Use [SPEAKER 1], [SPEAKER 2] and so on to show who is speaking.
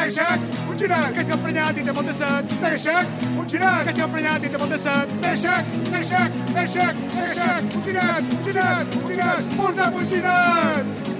[SPEAKER 1] Peixet, un girac, que estem prenyat i té molt de set. Peixet, un girac, que estem prenyat i té molt de set. Peixet, peixet, peixet, peixet, un girac, un girac, un girac, posa'm un girac.